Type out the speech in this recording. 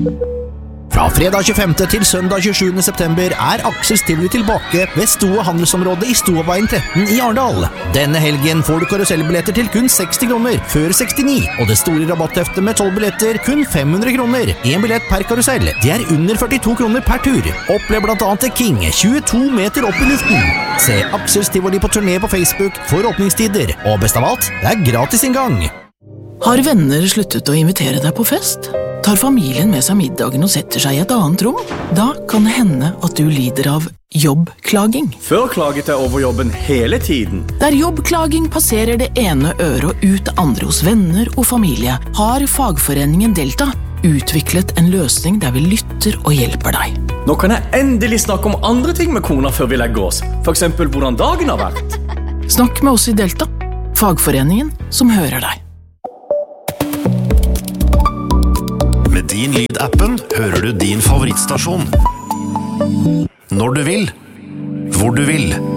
Fra fredag 25. til søndag 27. september Aksels Tivoli tilbake ved Stoa handelsområde i Stoaveien 13 i Arendal. Denne helgen får du karusellbilletter til kun 60 kroner, før 69, og det store rabattheftet med 12 billetter kun 500 kroner. En billett per karusell. Det under 42 kroner per tur. Opplev blant annet The King 22 meter opp i luften. Se Aksels Tivoli på turné på Facebook for åpningstider, og best av alt, det gratis inngang. Har venner sluttet å invitere deg på fest? Tar familien med seg middagen og setter seg i et annet rom? Da kan det hende at du lider av jobbklaging. Før klaget jeg over jobben hele tiden. Der jobbklaging passerer det ene øret og ut det andre hos venner og familie, har fagforeningen Delta utviklet en løsning der vi lytter og hjelper deg. Nå kan jeg endelig snakke om andre ting med kona før vi legger oss. For eksempel hvordan dagen har vært. Snakk med oss i Delta, fagforeningen som hører deg. Med din Lyd-appen hører du din favorittstasjon. Når du vil, hvor du vil.